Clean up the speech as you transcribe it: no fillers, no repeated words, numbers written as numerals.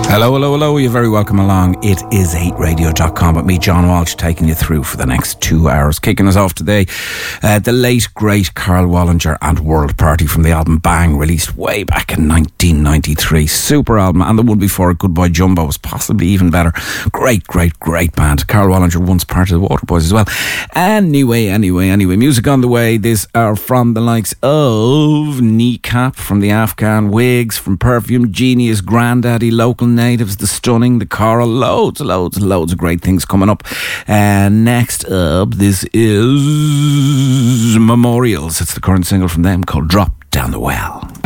Hello, hello, hello. You're very welcome along. It is 8radio.com with me, John Walsh, taking you through for the next 2 hours. Kicking us off today, the late, great Karl Wallinger and World Party from the album Bang, released way back in 1993. Super album. And the one before it, Goodbye Jumbo, was possibly even better. Great, great, great band. Karl Wallinger, once part of the Waterboys as well. Anyway. Music on the way. These are from the likes of Kneecap, from the Afghan Wigs, from Perfume Genius, Grandaddy, Local Natives, The Stunning, The Coral, loads of great things coming up. Next up, this is Memorials. It's the current single from them called Drop Down the Well.